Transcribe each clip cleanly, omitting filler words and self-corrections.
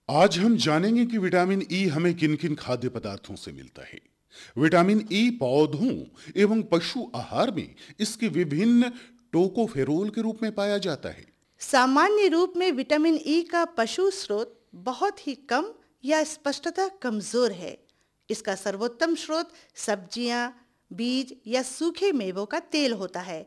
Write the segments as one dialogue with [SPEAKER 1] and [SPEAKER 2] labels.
[SPEAKER 1] आज हम जानेंगे कि विटामिन ई हमें किन किन खाद्य पदार्थों से मिलता है। विटामिन ई पौधों एवं पशु आहार में इसके विभिन्न टोकोफेरोल के रूप में पाया जाता है।
[SPEAKER 2] सामान्य रूप में विटामिन ई का पशु स्रोत बहुत ही कम या स्पष्टतः कमजोर है। इसका सर्वोत्तम स्रोत सब्जियां, बीज या सूखे मेवों का तेल होता है।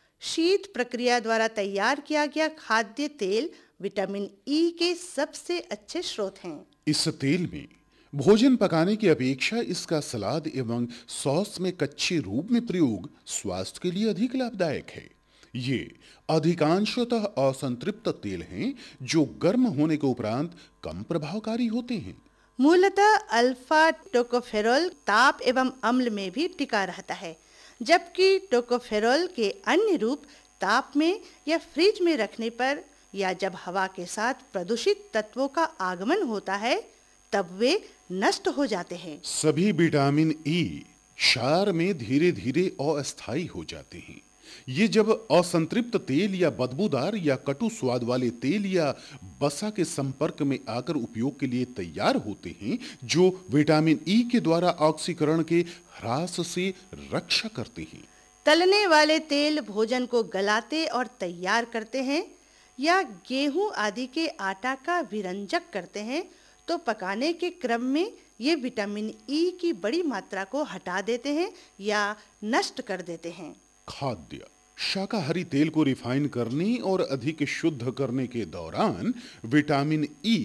[SPEAKER 2] शीत प्रक्रिया द्वारा तैयार किया गया खाद्य तेल विटामिन ई के सबसे अच्छे स्रोत हैं।
[SPEAKER 1] इस तेल में भोजन पकाने की अपेक्षा इसका सलाद एवं सॉस में कच्चे रूप में प्रयोग स्वास्थ्य के लिए अधिक लाभदायक है। ये अधिकांशतः असंतृप्त तेल हैं जो गर्म होने के उपरांत कम प्रभावकारी होते हैं।
[SPEAKER 2] मूलतः अल्फा टोकोफेरोल ताप एवं अम्ल में भी टिका रहता है, जबकि टोकोफेरोल के अन्य रूप ताप में या फ्रिज में रखने पर या जब हवा के साथ प्रदूषित तत्वों का आगमन होता है तब वे नष्ट हो जाते हैं।
[SPEAKER 1] सभी विटामिन ई क्षार में धीरे धीरे अस्थायी हो जाते हैं। ये जब असंतृप्त तेल या बदबूदार या कटु स्वाद वाले तेल या वसा के संपर्क में आकर उपयोग के लिए तैयार होते हैं, जो विटामिन ई के द्वारा ऑक्सीकरण के ह्रास से रक्षा करते हैं।
[SPEAKER 2] तलने वाले तेल भोजन को गलाते और तैयार करते हैं या गेहूं आदि के आटा का विरंजक करते हैं, तो पकाने के क्रम में ये विटामिन ई की बड़ी मात्रा को हटा देते हैं या नष्ट कर देते हैं।
[SPEAKER 1] खाद्य शाकाहारी तेल को रिफाइन करने और अधिक शुद्ध करने के दौरान विटामिन ई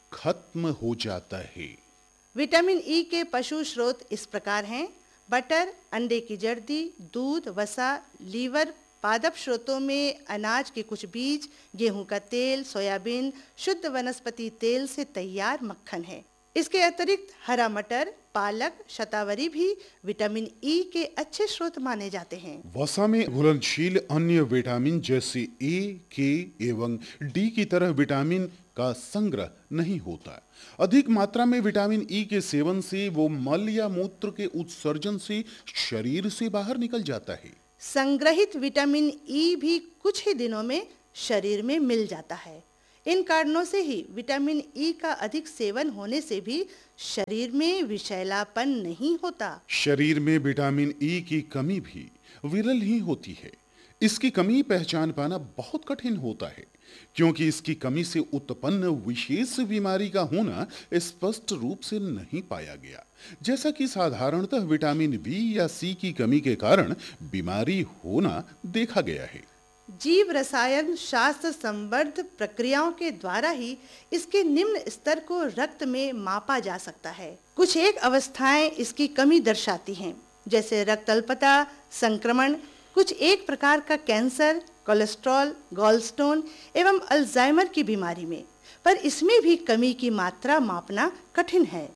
[SPEAKER 1] खत्म हो जाता है।
[SPEAKER 2] विटामिन ई के पशु स्रोत इस प्रकार हैं: बटर, अंडे की जर्दी, दूध, वसा, लीवर। पादप स्रोतों में अनाज के कुछ बीज, गेहूं का तेल, सोयाबीन, शुद्ध वनस्पति तेल से तैयार मक्खन है। इसके अतिरिक्त हरा मटर, पालक, शतावरी भी विटामिन ई के अच्छे स्रोत माने जाते हैं।
[SPEAKER 1] वसा में घुलनशील अन्य विटामिन जैसे ए, के एवं डी की तरह विटामिन का संग्रह नहीं होता। अधिक मात्रा में विटामिन ई के सेवन से वो मल या मूत्र के उत्सर्जन से शरीर से बाहर निकल जाता है।
[SPEAKER 2] संग्रहित विटामिन ई भी कुछ ही दिनों में शरीर में मिल जाता है। इन कारणों से ही विटामिन ई का अधिक सेवन होने से भी शरीर में विषैलापन नहीं होता।
[SPEAKER 1] शरीर में विटामिन ई की कमी भी विरल ही होती है। इसकी कमी पहचान पाना बहुत कठिन होता है, क्योंकि इसकी कमी से उत्पन्न विशेष बीमारी का होना स्पष्ट रूप से नहीं पाया गया, जैसा कि साधारणतः विटामिन बी या सी की कमी के कारण बीमारी होना देखा गया है।
[SPEAKER 2] जीव रसायन शास्त्र संबद्ध प्रक्रियाओं के द्वारा ही इसके निम्न स्तर को रक्त में मापा जा सकता है। कुछ एक अवस्थाएं इसकी कमी दर्शाती हैं, जैसे रक्त अल्पता, संक्रमण, कुछ एक प्रकार का कैंसर, कोलेस्ट्रॉल, गॉलस्टोन एवं अल्जाइमर की बीमारी में। पर इसमें भी कमी की मात्रा मापना कठिन है।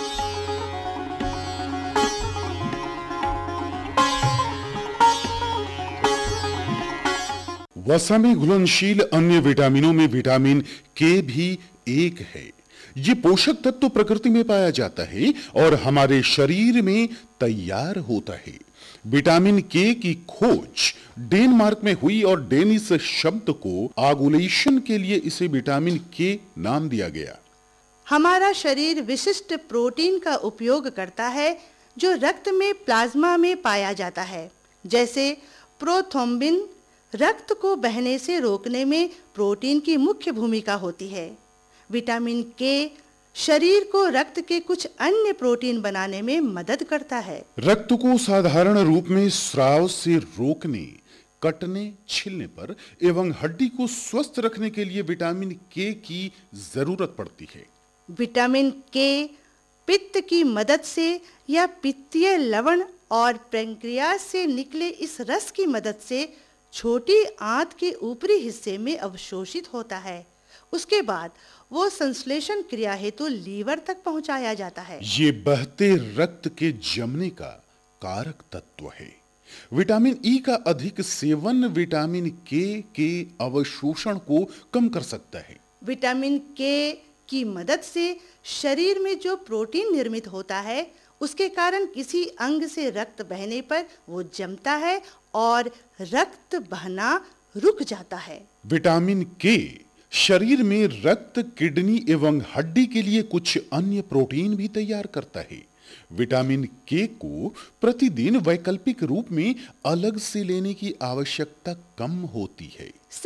[SPEAKER 1] वसा में घुलनशील अन्य विटामिनों में विटामिन के भी एक है। ये पोषक तत्व प्रकृति में पाया जाता है और हमारे शरीर में तैयार होता है। विटामिन के की खोज डेनमार्क में हुई और डेनिश शब्द को आगुलेशन के लिए इसे विटामिन के नाम दिया गया।
[SPEAKER 2] हमारा शरीर विशिष्ट प्रोटीन का उपयोग करता है जो रक्त में प्लाज्मा में पाया जाता है, जैसे प्रोथ्रोम्बिन। रक्त को बहने से रोकने में प्रोटीन की मुख्य भूमिका होती है। विटामिन के शरीर को रक्त के कुछ अन्य प्रोटीन बनाने में मदद करता है।
[SPEAKER 1] रक्त को साधारण रूप में स्राव से रोकने, कटने, छिलने पर एवं हड्डी को स्वस्थ रखने के लिए विटामिन के की जरूरत पड़ती है।
[SPEAKER 2] विटामिन के पित्त की मदद से या पित्तीय लवण और पैंक्रियाज से निकले इस रस की मदद से छोटी आंत के ऊपरी हिस्से में अवशोषित होता है। उसके बाद वो संश्लेषण क्रिया हेतु लीवर तक पहुंचाया जाता है।
[SPEAKER 1] ये बहते रक्त के जमने का कारक तत्व है। विटामिन ई का अधिक सेवन विटामिन के अवशोषण को कम कर सकता है।
[SPEAKER 2] विटामिन के की मदद से शरीर में जो प्रोटीन निर्मित होता है, उसके कारण किसी अंग से रक्त बहने पर वो जमता है और रक्त बहना रुक जाता है।
[SPEAKER 1] विटामिन के शरीर में रक्त, किडनी एवं हड्डी के लिए कुछ अन्य प्रोटीन भी तैयार करता है। विटामिन के को प्रतिदिन वैकल्पिक रूप में अलग से लेने की आवश्यकता कम होती है।